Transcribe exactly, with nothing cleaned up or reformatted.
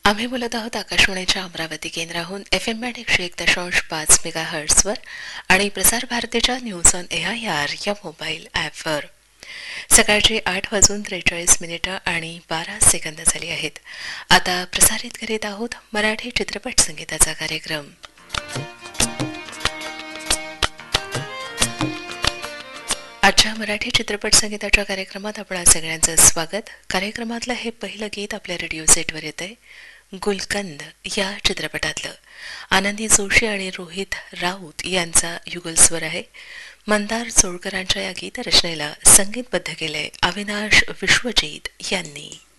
आम्ही बोलत आहोत आकाशवाणीच्या अमरावती केंद्राहून एफ एम बँड एकशे एक दशांश पाच मेगा हर्ट्सवर आणि प्रसार भारतीच्या news on A I R या मोबाईल ॲपवर. सकाळची आठ वाजून त्रेचाळीस मिनिटं आणि बारा सेकंद झाली आहेत. आता प्रसारित करीत आहोत मराठी चित्रपट संगीताचा कार्यक्रम. आजच्या मराठी चित्रपट संगीताच्या कार्यक्रमात आपणा सगळ्यांचं स्वागत. कार्यक्रमातलं हे पहिलं गीत आपल्या रेडिओ सेटवर येत आहे. गुलकंद या चित्रपटातलं आनंदी जोशी आणि रोहित राऊत यांचा युगलस्वर आहे. मंदार चोळकरांच्या या गीतरचनेला संगीतबद्ध केलंय अविनाश विश्वजीत यांनी.